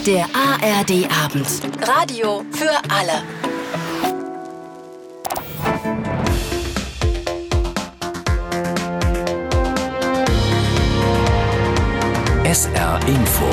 Der ARD-Abend. Radio für alle. SR Info.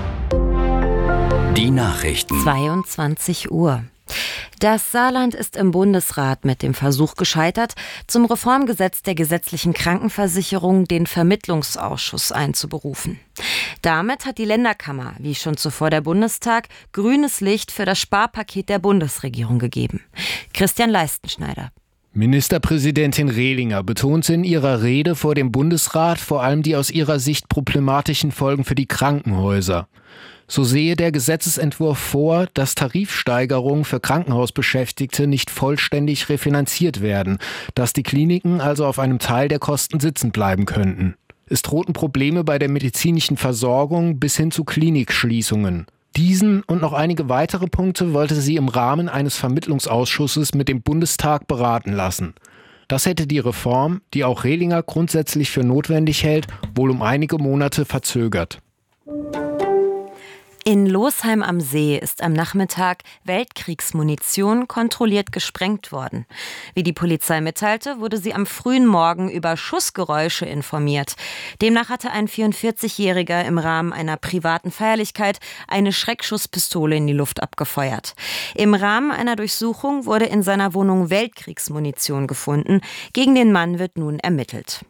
Die Nachrichten. 22 Uhr. Das Saarland ist im Bundesrat mit dem Versuch gescheitert, zum Reformgesetz der gesetzlichen Krankenversicherung den Vermittlungsausschuss einzuberufen. Damit hat die Länderkammer, wie schon zuvor der Bundestag, grünes Licht für das Sparpaket der Bundesregierung gegeben. Christian Leistenschneider. Ministerpräsidentin Rehlinger betonte in ihrer Rede vor dem Bundesrat vor allem die aus ihrer Sicht problematischen Folgen für die Krankenhäuser. So sehe der Gesetzesentwurf vor, dass Tarifsteigerungen für Krankenhausbeschäftigte nicht vollständig refinanziert werden, dass die Kliniken also auf einem Teil der Kosten sitzen bleiben könnten. Es drohten Probleme bei der medizinischen Versorgung bis hin zu Klinikschließungen. Diesen und noch einige weitere Punkte wollte sie im Rahmen eines Vermittlungsausschusses mit dem Bundestag beraten lassen. Das hätte die Reform, die auch Rehlinger grundsätzlich für notwendig hält, wohl um einige Monate verzögert. In Losheim am See ist am Nachmittag Weltkriegsmunition kontrolliert gesprengt worden. Wie die Polizei mitteilte, wurde sie am frühen Morgen über Schussgeräusche informiert. Demnach hatte ein 44-Jähriger im Rahmen einer privaten Feierlichkeit eine Schreckschusspistole in die Luft abgefeuert. Im Rahmen einer Durchsuchung wurde in seiner Wohnung Weltkriegsmunition gefunden. Gegen den Mann wird nun ermittelt.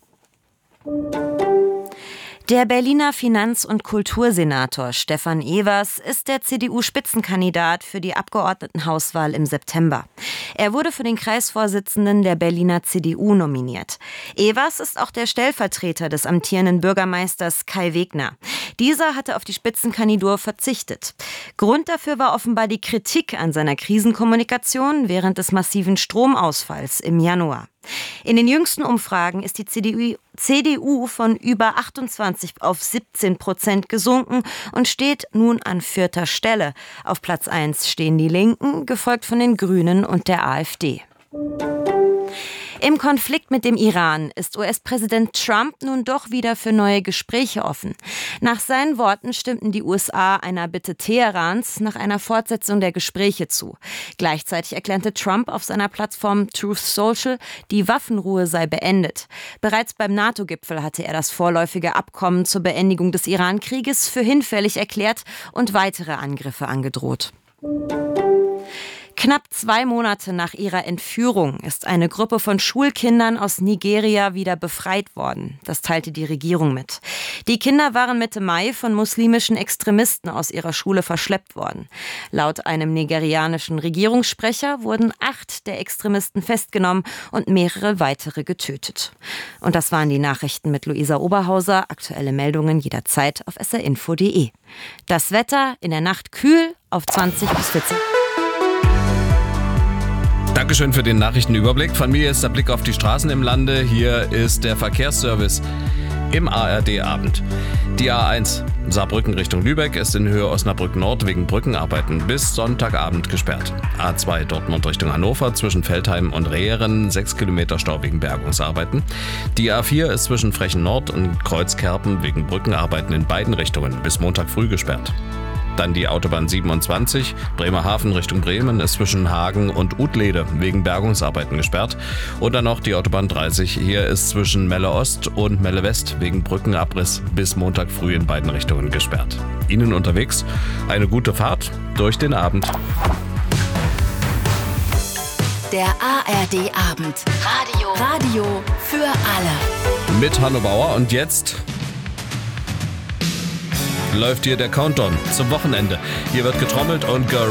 Der Berliner Finanz- und Kultursenator Stefan Evers ist der CDU-Spitzenkandidat für die Abgeordnetenhauswahl im September. Er wurde für den Kreisvorsitzenden der Berliner CDU nominiert. Evers ist auch der Stellvertreter des amtierenden Bürgermeisters Kai Wegner. Dieser hatte auf die Spitzenkandidatur verzichtet. Grund dafür war offenbar die Kritik an seiner Krisenkommunikation während des massiven Stromausfalls im Januar. In den jüngsten Umfragen ist die CDU von über 28 auf 17% gesunken und steht nun an 4. Stelle. Auf Platz 1 stehen die Linken, gefolgt von den Grünen und der AfD. Im Konflikt mit dem Iran ist US-Präsident Trump nun doch wieder für neue Gespräche offen. Nach seinen Worten stimmten die USA einer Bitte Teherans nach einer Fortsetzung der Gespräche zu. Gleichzeitig erklärte Trump auf seiner Plattform Truth Social, die Waffenruhe sei beendet. Bereits beim NATO-Gipfel hatte er das vorläufige Abkommen zur Beendigung des Iran-Krieges für hinfällig erklärt und weitere Angriffe angedroht. Knapp 2 Monate nach ihrer Entführung ist eine Gruppe von Schulkindern aus Nigeria wieder befreit worden. Das teilte die Regierung mit. Die Kinder waren Mitte Mai von muslimischen Extremisten aus ihrer Schule verschleppt worden. Laut einem nigerianischen Regierungssprecher wurden 8 der Extremisten festgenommen und mehrere weitere getötet. Und das waren die Nachrichten mit Luisa Oberhauser. Aktuelle Meldungen jederzeit auf srinfo.de. Das Wetter in der Nacht kühl auf 20 bis 14. Dankeschön für den Nachrichtenüberblick. Von mir ist der Blick auf die Straßen im Lande. Hier ist der Verkehrsservice im ARD-Abend. Die A1 Saarbrücken Richtung Lübeck ist in Höhe Osnabrück Nord wegen Brückenarbeiten bis Sonntagabend gesperrt. A2 Dortmund Richtung Hannover zwischen Veltheim und Rehren 6 Kilometer Stau wegen Bergungsarbeiten. Die A4 ist zwischen Frechen Nord und Kreuzkerpen wegen Brückenarbeiten in beiden Richtungen bis Montag früh gesperrt. Dann die Autobahn 27, Bremerhaven Richtung Bremen ist zwischen Hagen und Utlede wegen Bergungsarbeiten gesperrt. Und dann noch die Autobahn 30, hier ist zwischen Melle Ost und Melle West wegen Brückenabriss bis Montag früh in beiden Richtungen gesperrt. Ihnen unterwegs eine gute Fahrt durch den Abend. Der ARD-Abend. Radio für alle. Mit Hanno Bauer und jetzt läuft hier der Countdown zum Wochenende. Hier wird getrommelt und